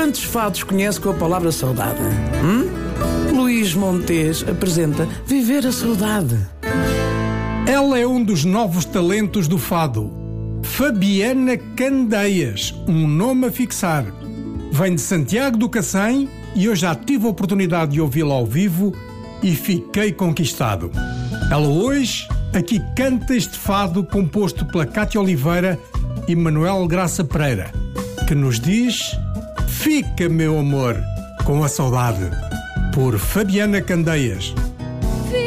Quantos fados conhece com a palavra saudade? Luís Montes apresenta Viver a Saudade. Ela é um dos novos talentos do fado. Fabiana Candeias, um nome a fixar. Vem de Santiago do Cacém e eu já tive a oportunidade de ouvi-la ao vivo e fiquei conquistado. Ela hoje aqui canta este fado composto pela Cátia Oliveira e Manuel Graça Pereira, que nos diz: Fica, meu amor, com a saudade, por Fabiana Candeias.